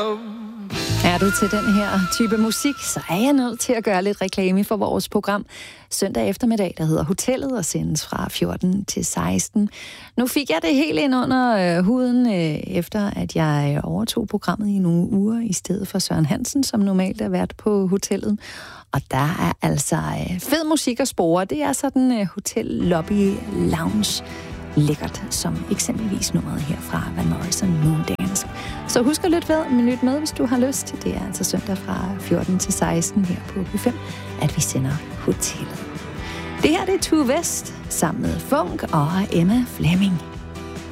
love. Er du til den her type musik, så er jeg nødt til at gøre lidt reklame for vores program søndag eftermiddag, der hedder Hotellet og sendes fra 14 til 16. Nu fik jeg det helt ind under huden, efter at jeg overtog programmet i nogle uger, i stedet for Søren Hansen, som normalt er vært på hotellet. Og der er altså fed musik at spore. Det er sådan hotel, lobby, lounge, lækkert, som eksempelvis nummeret her fra Van Morrison, Moondance. Så husk at lytte med, hvis du har lyst. Det er altså søndag fra 14 til 16 her på P5, at vi sender Hotellet. Det her det er Tue West sammen med Funk og Emma Fleming.